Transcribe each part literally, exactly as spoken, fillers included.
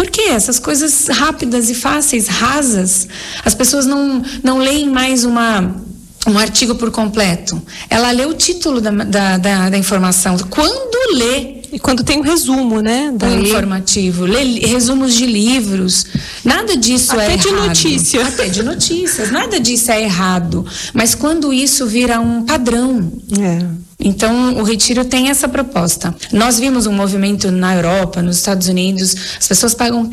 Por quê? Essas coisas rápidas e fáceis, rasas, as pessoas não, não leem mais uma... um artigo por completo. Ela lê o título da, da, da, da informação. Quando lê... E quando tem um resumo, né? Da informativo, lê resumos de livros, nada disso Até é de errado. notícia. Até de notícias, nada disso é errado. Mas quando isso vira um padrão... É. Então, o Retiro tem essa proposta. Nós vimos um movimento na Europa, nos Estados Unidos, as pessoas pagam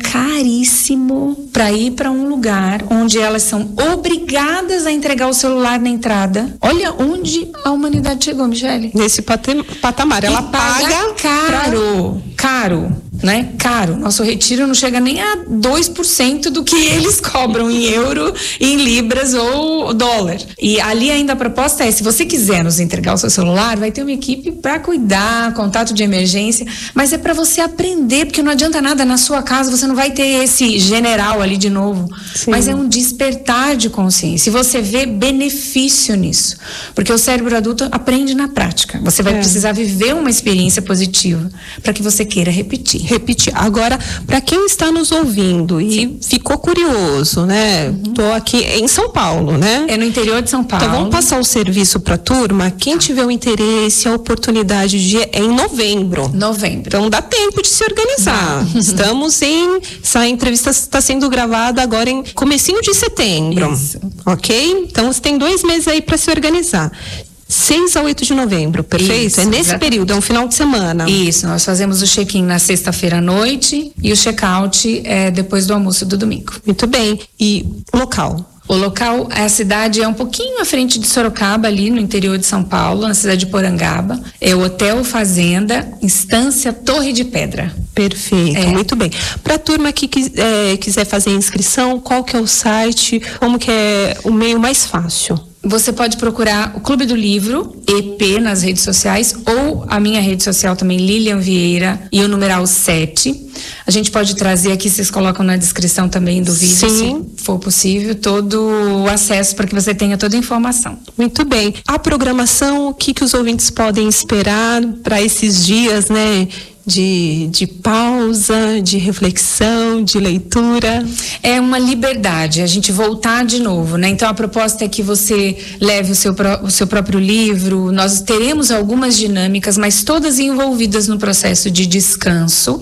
caríssimo para ir para um lugar onde elas são obrigadas a entregar o celular na entrada. Olha onde a humanidade chegou, Michele. Nesse patamar, ela paga, paga caro, pra... caro, né? Caro. Nosso Retiro não chega nem a dois por cento do que eles cobram em euro, em libras ou dólar. E ali ainda a proposta é, se você quiser nos entregar o seu celular, vai ter uma equipe para cuidar, contato de emergência, mas é para você aprender, porque não adianta nada na sua casa, você não vai ter esse general ali de novo. Sim. Mas é um despertar de consciência. E você vê benefício nisso, porque o cérebro adulto aprende na prática. Você vai é. precisar viver uma experiência positiva para que você queira repetir. Repetir. Agora, para quem está nos ouvindo e Sim. ficou curioso, né? Tô uhum. aqui em São Paulo, né? É no interior de São Paulo. Então vamos passar o serviço para a turma. Quem tiver o interesse, a oportunidade de é em novembro. Novembro. Então dá tempo de se organizar. Não. Estamos em... Essa entrevista está sendo gravada agora em comecinho de setembro. Isso. Ok? Então você tem dois meses aí para se organizar. seis a oito de novembro, perfeito? Isso, é nesse exatamente. Período, é um final de semana. Isso, nós fazemos o check-in na sexta-feira à noite e o check-out é depois do almoço do domingo. Muito bem. E local? O local, a cidade é um pouquinho à frente de Sorocaba, ali no interior de São Paulo, na cidade de Porangaba. É o Hotel Fazenda, Instância Torre de Pedra. Perfeito, é. Muito bem. Para a turma que é, quiser fazer a inscrição, qual que é o site, como que é o meio mais fácil? Você pode procurar o Clube do Livro, E P, nas redes sociais, ou a minha rede social também, Lilian Vieira, e o numeral sete. A gente pode trazer aqui, vocês colocam na descrição também do vídeo, Sim. se for possível, todo o acesso para que você tenha toda a informação. Muito bem. A programação, o que, que os ouvintes podem esperar para esses dias, né? De, de pausa, de reflexão, de leitura. É uma liberdade, a gente voltar de novo, né? Então a proposta é que você leve o seu, o seu próprio livro. Nós teremos algumas dinâmicas, mas todas envolvidas no processo de descanso,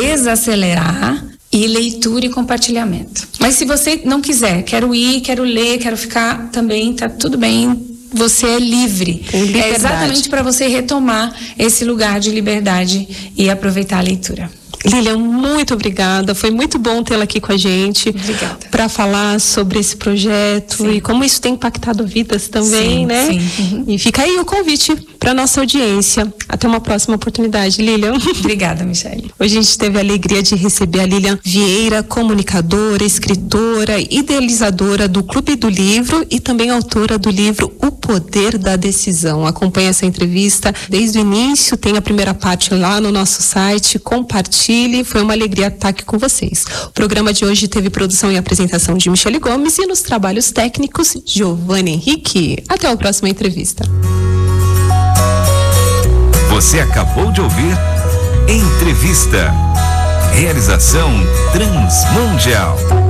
desacelerar e leitura e compartilhamento. Mas se você não quiser, quero ir, quero ler, quero ficar também, tá tudo bem. Você é livre. É exatamente para você retomar esse lugar de liberdade e aproveitar a leitura. Lilian, muito obrigada. Foi muito bom tê-la aqui com a gente. Obrigada. Para falar sobre esse projeto sim. e como isso tem impactado vidas também, sim, né? Sim. Uhum. E fica aí o convite para nossa audiência. Até uma próxima oportunidade, Lilian. Obrigada, Michele. Hoje a gente teve a alegria de receber a Lilian Vieira, comunicadora, escritora, idealizadora do Clube do Livro e também autora do livro O Poder da Decisão. Acompanhe essa entrevista desde o início, tem a primeira parte lá no nosso site, compartilhe. Foi uma alegria estar aqui com vocês. O programa de hoje teve produção e apresentação de Michele Gomes e nos trabalhos técnicos, Giovanni Henrique. Até a próxima entrevista. Você acabou de ouvir Entrevista. Realização Transmundial.